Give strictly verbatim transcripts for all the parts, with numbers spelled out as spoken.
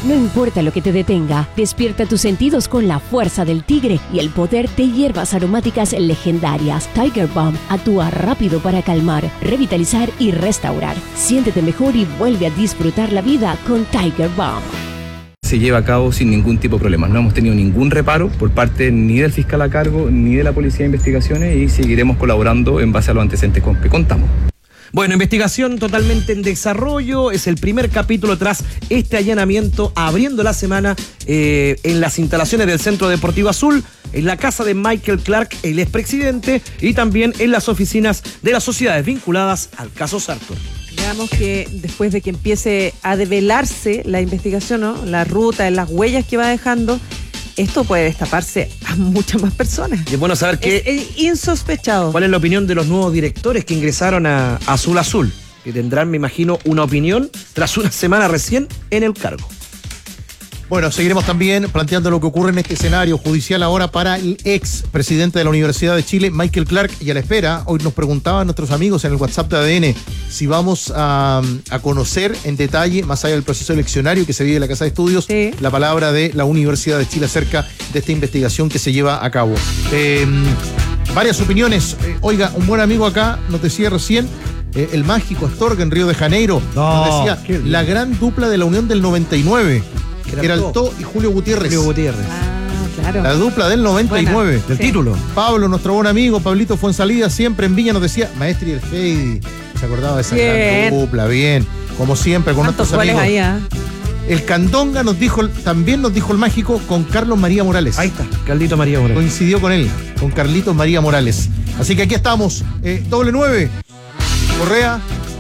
No importa lo que te detenga, despierta tus sentidos con la fuerza del tigre y el poder de hierbas aromáticas legendarias. Tiger Balm actúa rápido para calmar, revitalizar y restaurar. Siéntete mejor y vuelve a disfrutar la vida con Tiger Balm. Se lleva a cabo sin ningún tipo de problema. No hemos tenido ningún reparo por parte ni del fiscal a cargo ni de la Policía de Investigaciones y seguiremos colaborando en base a los antecedentes con que contamos. Bueno, investigación totalmente en desarrollo, es el primer capítulo tras este allanamiento abriendo la semana eh, en las instalaciones del Centro Deportivo Azul, en la casa de Michael Clark, el expresidente, y también en las oficinas de las sociedades vinculadas al caso Sartor. Veamos que después de que empiece a develarse la investigación, ¿no? La ruta, las huellas que va dejando, esto puede destaparse a muchas más personas. Y es bueno saber que Es, es insospechado. ¿Cuál es la opinión de los nuevos directores que ingresaron a Azul Azul? Que tendrán, me imagino, una opinión tras una semana recién en el cargo. Bueno, seguiremos también planteando lo que ocurre en este escenario judicial ahora para el ex presidente de la Universidad de Chile, Michael Clark, y a la espera, hoy nos preguntaban nuestros amigos en el WhatsApp de A D N si vamos a, a conocer en detalle, más allá del proceso eleccionario que se vive en la Casa de Estudios, sí, la palabra de la Universidad de Chile acerca de esta investigación que se lleva a cabo. Eh, varias opiniones. Eh, oiga, un buen amigo acá nos decía recién, eh, el mágico Astorga en Río de Janeiro, no, nos decía la gran dupla de la Unión del noventa y nueve. Que era el To y Julio Gutiérrez. Julio Gutiérrez. Ah, claro. La dupla del noventa y nueve. Buena, del sí. título. Pablo, nuestro buen amigo, Pablito Fuensalida, siempre en Viña nos decía, Maestri y el Heidi. Se acordaba de esa bien. gran dupla, bien. Como siempre, con nuestros amigos. Ahí, ¿eh? El Candonga nos dijo, también nos dijo el mágico con Carlos María Morales. Ahí está, Carlito María Morales. Coincidió con él, con Carlitos María Morales. Así que aquí estamos, eh, doble nueve. Correa,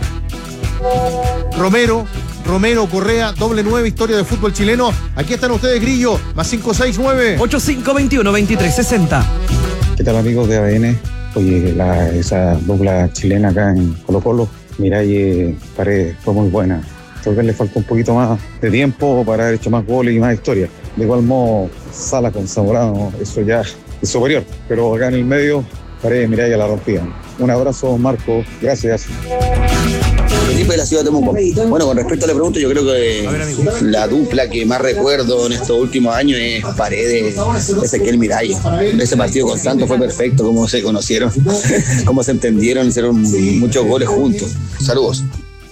Romero, Romero, Correa, doble nueve, historia de fútbol chileno. Aquí están ustedes, Grillo, más cinco seis nueve. ocho cinco veintiuno veintitrés sesenta. ¿Qué tal, amigos de A D N? Oye, la, esa dupla chilena acá en Colo Colo, Miralle Paredes, fue muy buena. Tal vez le falta un poquito más de tiempo para haber hecho más goles y más historia. De igual modo, Sala con Zamorano, eso ya es superior. Pero acá en el medio, Paredes, Miralle la rompían. Un abrazo, Marco. Gracias. De la ciudad de Temuco. Bueno, con respecto a la pregunta, yo creo que ver, la dupla que más recuerdo en estos últimos años es Paredes, Ezequiel Miralles. Ese partido con Santos fue perfecto, cómo se conocieron, cómo se entendieron, hicieron muchos goles juntos. Saludos.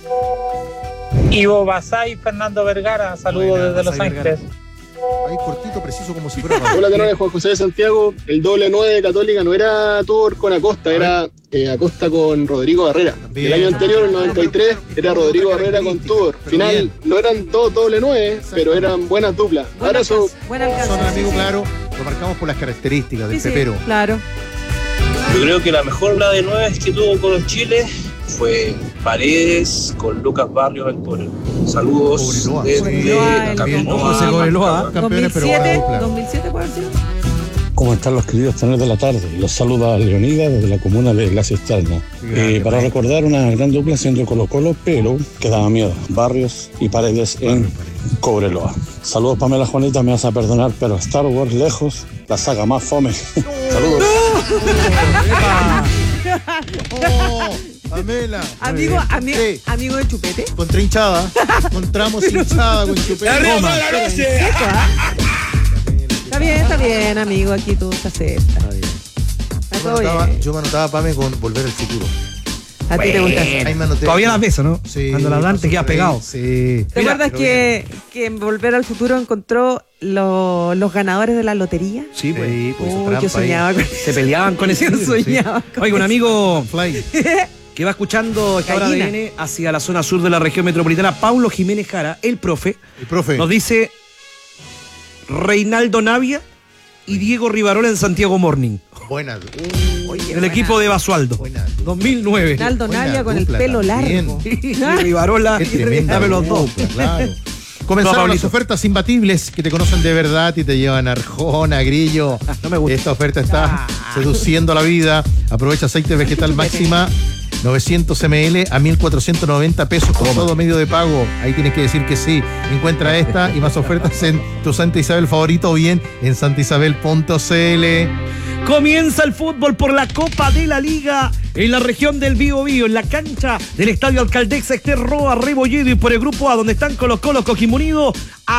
Ivo Basay, Fernando Vergara, saludos Buena, desde Los Ángeles. Ahí cortito, preciso, como si fuera. Hola, canales, Juan José de Santiago. El doble nueve de Católica no era Tur con Acosta, era eh, Acosta con Rodrigo Barrera. También. El año anterior, el noventa y tres, era Rodrigo Barrera con Tur. Final, no eran dos doble nueve, pero eran buenas duplas. Abrazo. Buen alcance. Son amigos, claro. Lo marcamos por las características del sí, pepero. Sí, claro. Yo creo que la mejor la de nueve que tuvo con Chile fue Paredes con Lucas Barrios en Toro. Saludos desde Cobreloa. dos mil siete, dos mil siete puede ser. ¿Cómo están los queridos tener de la tarde? Los saluda Leonidas desde la comuna de La Cisterna. Eh, para recordar una gran dupla siendo Colo Colo, pero que daba miedo. Barrios y Paredes en Cobreloa. Saludos, Pamela Juanita, me vas a perdonar, pero Star Wars lejos, la saga más fome. Saludos. Oh, Pamela. Amigo, ami sí. amigo de Chupete. Contra hinchada. Encontramos hinchada con Chupete. Está bien, está bien, amigo. Aquí tú estás cerca. Yo me anotaba, yo me anotaba, Pame, con Volver al Futuro. A ti te gusta. Todavía las ves, ¿no? Sí. Cuando las dan te quedas pegado. Sí. ¿Te Mira, acuerdas que, que en Volver al Futuro encontró lo, los ganadores de la lotería? Sí, pues. Sí, pues Uy, yo soñaba con Se peleaban con ese. Yo soñaba con Oiga, un amigo Fly. que va escuchando esta hora de A D N hacia la zona sur de la región metropolitana, Paulo Jiménez Jara, el profe, el profe, nos dice Reinaldo Navia y Diego Rivarola en Santiago Morning. Buena. Uh, Oye, el buena, equipo de Basualdo. Buena. dos mil nueve. Reinaldo Navia con el pelo largo. Y Rivarola. Qué tremenda. Dame los dos. Claro. Comenzaron no, las ofertas imbatibles que te conocen de verdad y te llevan a Arjona, Grillo. No me gusta. Esta oferta está ah. seduciendo la vida. Aprovecha aceite vegetal máxima novecientos mililitros a mil cuatrocientos noventa pesos con todo medio de pago. Ahí tienes que decir que sí. Encuentra esta y más ofertas en tu Santa Isabel favorito o bien en santa isabel punto c l. Comienza el fútbol por la Copa de la Liga en la región del Biobío, en la cancha del Estadio Alcaldexa Ester Roa, Rebolledo, y por el grupo A, donde están Colo Colo, Coquimbo Unido.